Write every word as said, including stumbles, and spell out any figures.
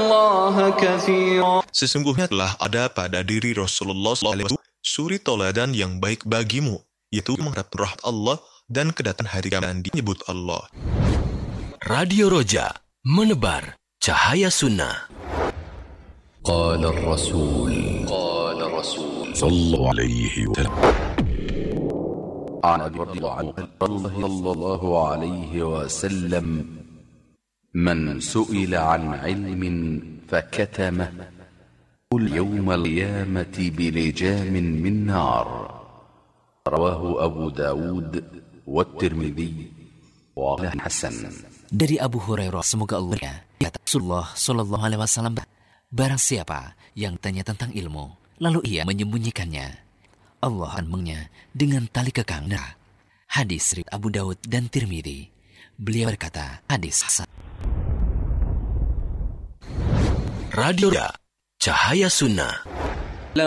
الله كثيرا. Sesungguhnya telah ada pada diri Rasulullah shallallahu alaihi wasallam suri toladan yang baik bagimu, yaitu mengharap rahmat Allah dan kedatangan hari kiamat dan menyebut Allah. Radio Roja, menebar cahaya sunnah. قال الرسول قال الرسول صلى الله عليه وسلم عن أبي رضي الله عنه صلى الله عليه وسلم من سئل عن علم فكتمه يوم القيامة بلجام من نار. رواه أبو داود والترمذي وقال حسن. Dari Abu Hurairah, semoga Allah ya, Rasulullah Shallallahu Alaihi Wasallam, barang siapa yang tanya tentang ilmu, lalu ia menyembunyikannya, Allah akan mengnya dengan tali kekang. Nah, hadis riwayat Abu Daud dan Tirmidzi. Beliau berkata, hadis hasan. Radio Cahaya Sunnah.